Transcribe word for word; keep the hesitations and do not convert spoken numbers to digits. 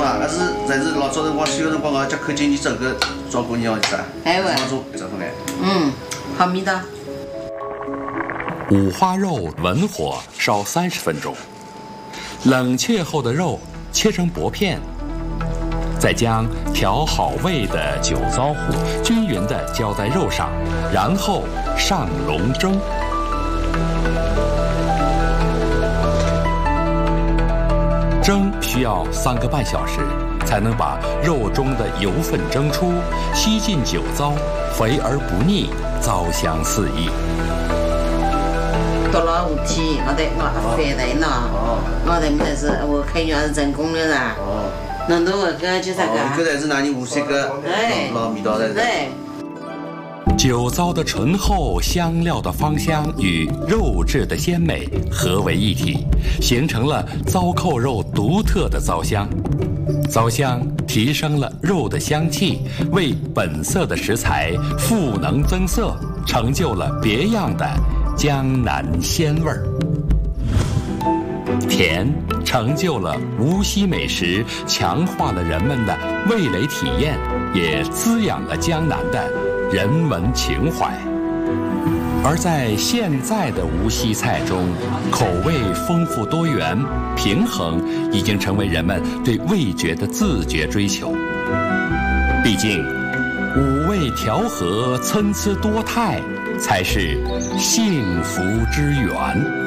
嘛，还是还是老早辰光小辰光个脚口经济整个照顾你哦，是吧？ 哎喂， 做这份哎。 嗯，好味道。 五花肉文火烧三十分钟，冷却后的肉切成薄片，再将调好味的酒糟糊均匀地浇在肉上，然后上笼蒸。蒸需要三个半小时，才能把肉中的油分蒸出，吸进酒糟，肥而不腻，糟香四溢。 到了五天，我得我翻来呢，我得没是我开药是成功了啦。 哦。 那侬个个就啥个？ 搿才是哪里无锡个老味道的。 对。 酒糟的醇厚，香料的芳香与肉质的鲜美合为一体，形成了糟扣肉独特的糟香。糟香提升了肉的香气，为本色的食材赋能增色，成就了别样的江南鲜味儿。甜成就了无锡美食，强化了人们的味蕾体验，也滋养了江南的人文情怀。而在现在的无锡菜中，口味丰富多元，平衡已经成为人们对味觉的自觉追求。毕竟，五味调和、参差多态，才是幸福之源。